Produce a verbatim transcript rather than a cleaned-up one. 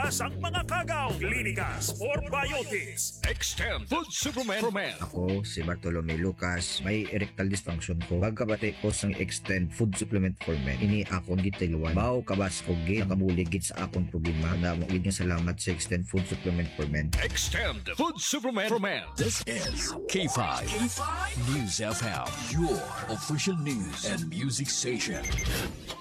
Lutas ang mga kagaw. Clinicas for Biotics. Extend Food Supplement for Men. Ako, si Bartolome Lucas, may erectile dysfunction ko. Pagkabati ko sang Extend Food Supplement for Men. Ini akong gitiluan. Bao kabas ko gid nakabuligid sa akong problema. Na mo gid nga salamat sa Extend Food Supplement for Men. Extend Food Supplement for Men. This is K five. K five News F M, your official news and music station.